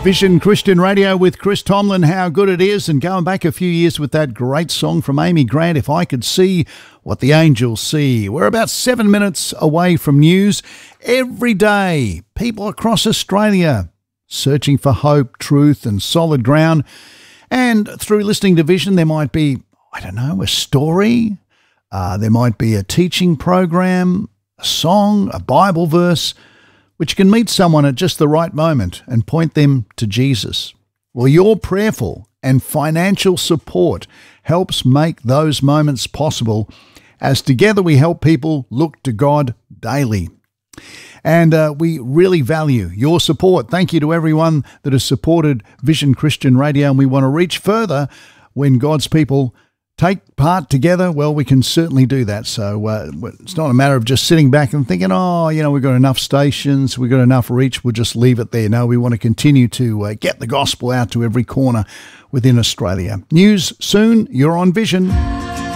Vision Christian Radio with Chris Tomlin, how good it is, and going back a few years with that great song from Amy Grant, If I Could See What the Angels See. We're about 7 minutes away from news. Every day, people across Australia searching for hope, truth and solid ground. And through listening to Vision, there might be, a story, there might be a teaching program, a song, a Bible verse, which can meet someone at just the right moment and point them to Jesus. Well, your prayerful and financial support helps make those moments possible, as together we help people look to God daily. And we really value your support. Thank you to everyone that has supported Vision Christian Radio, and we want to reach further when God's people take part together. Well, we can certainly do that. So it's not a matter of just sitting back and thinking, we've got enough stations, we've got enough reach, we'll just leave it there. No, we want to continue to get the gospel out to every corner within Australia. News soon. You're on Vision.